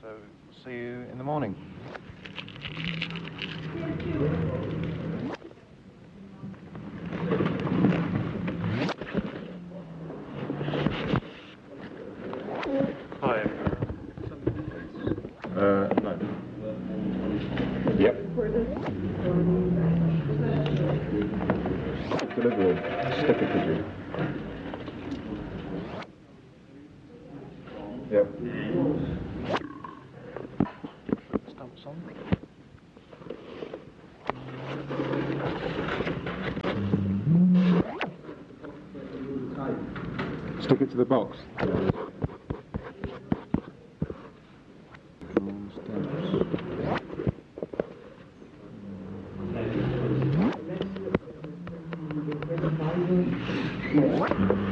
see you in the morning. Hi. No. Yep. Delivery. Sticker pigeon. Yep. Stumps on. Stick it to the box.